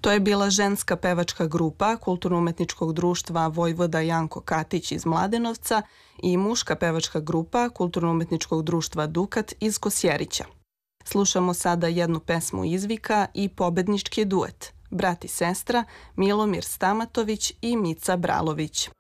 To je bila ženska pevačka grupa Kulturno-umetničkog društva Vojvoda Janko Katić iz Mladenovca i muška pevačka grupa Kulturno-umetničkog društva Dukat iz Kosjerića. Slušamo sada jednu pesmu izvika i pobednički duet, brat i sestra Milomir Stamatović i Mica Bralović.